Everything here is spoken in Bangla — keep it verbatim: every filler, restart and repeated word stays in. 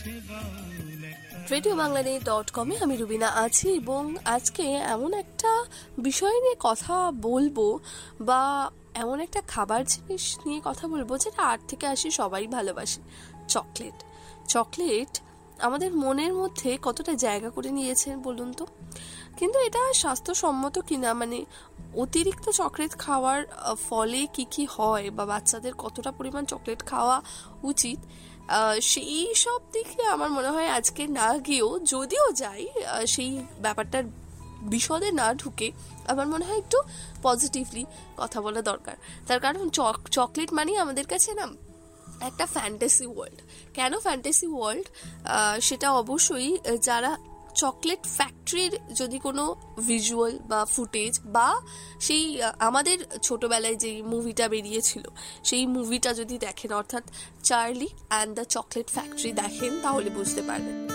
রেডিও বাংলাদেশ ডট কমে আমি রুবিনা আছি এবং আজকে এমন একটা বিষয় নিয়ে কথা বলবো বা এমন একটা খাবার জিনিস নিয়ে কথা বলবো যেটা আট থেকে আশি সবাই ভালোবাসে, চকলেট। চকলেট আমাদের মনের মধ্যে কতটা জায়গা করে নিয়েছে বলুন তো। কিন্তু এটা স্বাস্থ্যসম্মত কিনা, মানে অতিরিক্ত চকলেট খাওয়ার ফলে কি কি হয় বা বাচ্চাদের কতটা পরিমাণ চকলেট খাওয়া উচিত, সেই সব দিকে আমার মনে হয় আজকে না গিয়েও, যদিও যাই সেই ব্যাপারটার বিশদে না ঢুকে আমার মনে হয় একটু পজিটিভলি কথা বলা দরকার। তার কারণ চক চকলেট মানে আমাদের কাছে না একটা ফ্যান্টাসি ওয়ার্ল্ড। কেন ফ্যান্টাসি ওয়ার্ল্ড? সেটা অবশ্যই যারা চকলেট ফ্যাক্টরির যদি কোনো ভিজুয়াল বা ফুটেজ বা সেই আমাদের ছোটবেলায় যেই মুভিটা বেরিয়েছিল সেই মুভিটা যদি দেখেন, অর্থাৎ Charlie and the chocolate factory দেখেন, তাহলে বুঝতে পারবেন।